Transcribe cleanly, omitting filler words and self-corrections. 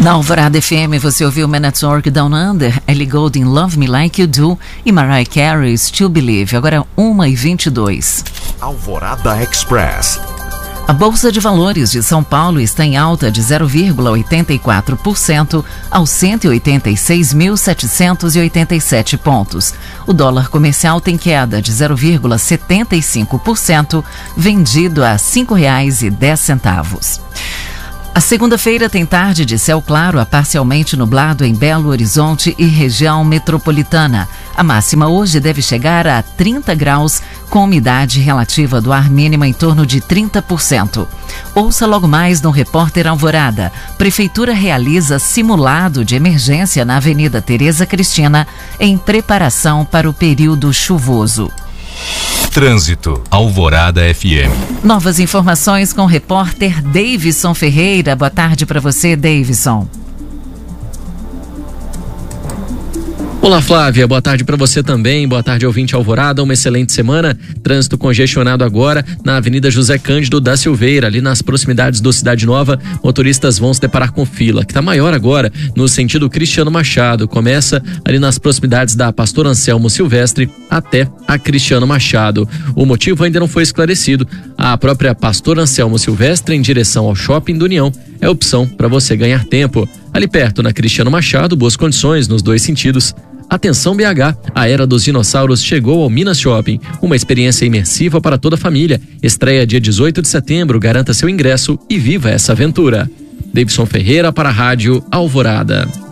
Na Alvorada FM você ouviu Men at Work Down Under, Ellie Goulding, Love Me Like You Do e Mariah Carey, Still Believe. Agora 1h22. Alvorada Express. A Bolsa de Valores de São Paulo está em alta de 0,84% aos 186.787 pontos. O dólar comercial tem queda de 0,75%, vendido a R$ 5,10. A segunda-feira tem tarde de céu claro a parcialmente nublado em Belo Horizonte e região metropolitana. A máxima hoje deve chegar a 30 graus, com umidade relativa do ar mínima em torno de 30%. Ouça logo mais no Repórter Alvorada. Prefeitura realiza simulado de emergência na Avenida Tereza Cristina em preparação para o período chuvoso. Trânsito, Alvorada FM. Novas informações com o repórter Davidson Ferreira. Boa tarde para você, Davidson. Olá, Flávia, boa tarde para você também, boa tarde, ouvinte Alvorada, uma excelente semana. Trânsito congestionado agora na Avenida José Cândido da Silveira, ali nas proximidades do Cidade Nova. Motoristas vão se deparar com fila, que está maior agora no sentido Cristiano Machado. Começa ali nas proximidades da Pastor Anselmo Silvestre até a Cristiano Machado. O motivo ainda não foi esclarecido. A própria Pastor Anselmo Silvestre em direção ao Shopping do União é opção para você ganhar tempo. Ali perto, na Cristiano Machado, boas condições nos dois sentidos. Atenção BH, a Era dos Dinossauros chegou ao Minas Shopping, uma experiência imersiva para toda a família. Estreia dia 18 de setembro, garanta seu ingresso e viva essa aventura. Davidson Ferreira para a Rádio Alvorada.